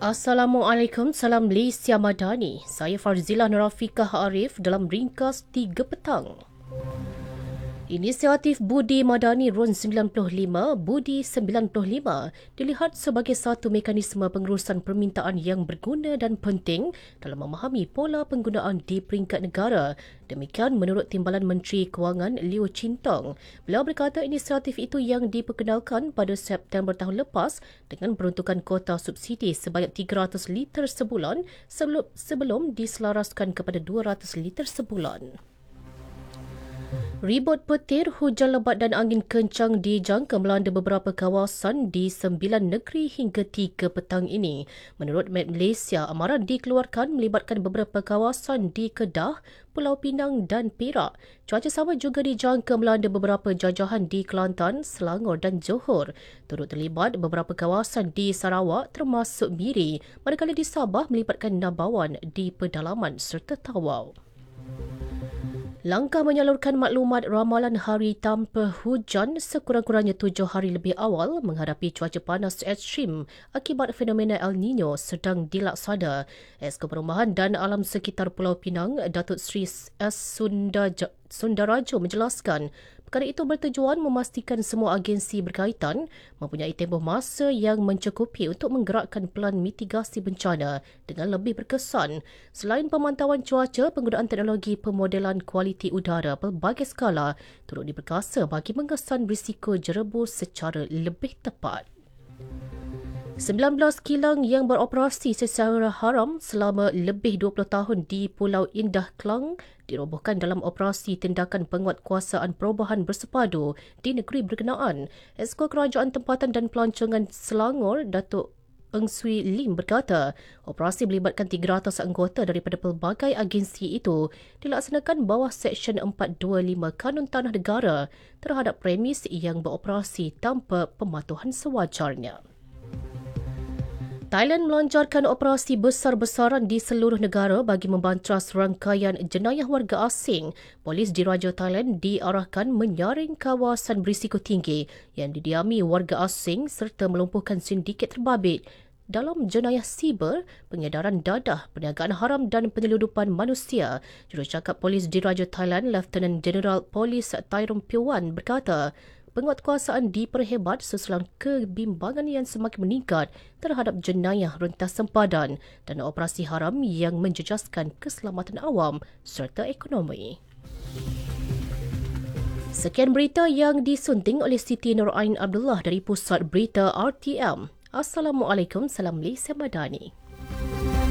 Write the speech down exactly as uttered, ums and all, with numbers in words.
Assalamualaikum, salam Malaysia Madani. Saya Farzila Nurafiqah Arif dalam ringkas tiga petang. Inisiatif Budi Madani R U N sembilan puluh lima, Budi sembilan puluh lima dilihat sebagai satu mekanisme pengurusan permintaan yang berguna dan penting dalam memahami pola penggunaan di peringkat negara. Demikian menurut Timbalan Menteri Kewangan Liew Chin Tong. Beliau berkata inisiatif itu yang diperkenalkan pada September tahun lepas dengan peruntukan kota subsidi sebanyak tiga ratus liter sebulan sebelum, sebelum diselaraskan kepada dua ratus liter sebulan. Ribut petir, hujan lebat dan angin kencang dijangka melanda beberapa kawasan di sembilan negeri hingga tiga petang ini. Menurut Met Malaysia, amaran dikeluarkan melibatkan beberapa kawasan di Kedah, Pulau Pinang dan Perak. Cuaca sama juga dijangka melanda beberapa jajahan di Kelantan, Selangor dan Johor. Turut terlibat beberapa kawasan di Sarawak termasuk Miri, manakala di Sabah melibatkan Nabawan di pedalaman serta Tawau. Langkah menyalurkan maklumat ramalan hari tanpa hujan sekurang-kurangnya tujuh hari lebih awal menghadapi cuaca panas ekstrim akibat fenomena El Nino sedang dilaksana. Esko Perumahan dan Alam Sekitar Pulau Pinang, Datuk Seri S. Sundarajo menjelaskan perkara itu bertujuan memastikan semua agensi berkaitan mempunyai tempoh masa yang mencukupi untuk menggerakkan pelan mitigasi bencana dengan lebih berkesan. Selain pemantauan cuaca, penggunaan teknologi pemodelan kualiti udara pelbagai skala turut diperkasa bagi mengesan risiko jerebu secara lebih tepat. sembilan belas kilang yang beroperasi secara haram selama lebih dua puluh tahun di Pulau Indah Klang dirobohkan dalam operasi tindakan penguatkuasaan perubahan bersepadu di negeri berkenaan. Esko Kerajaan Tempatan dan Pelancongan Selangor, Datuk Eng Swee Lim berkata, operasi melibatkan tiga ratus anggota daripada pelbagai agensi itu dilaksanakan bawah Seksyen empat dua lima Kanun Tanah Negara terhadap premis yang beroperasi tanpa pematuhan sewajarnya. Thailand melancarkan operasi besar-besaran di seluruh negara bagi membantras rangkaian jenayah warga asing. Polis diraja Thailand diarahkan menyaring kawasan berisiko tinggi yang didiami warga asing serta melumpuhkan sindiket terbabit dalam jenayah siber, pengedaran dadah, perniagaan haram dan penyeludupan manusia. Jurucakap Polis Diraja Thailand, Lieutenant General Polis Tyrone Piowan berkata, penguatkuasaan diperhebat sesulang kebimbangan yang semakin meningkat terhadap jenayah rentas sempadan dan operasi haram yang menjejaskan keselamatan awam serta ekonomi. Sekian berita yang disunting oleh Siti Nur Ain Abdullah dari Pusat Berita R T M. Assalamualaikum, salam Malaysia Madani.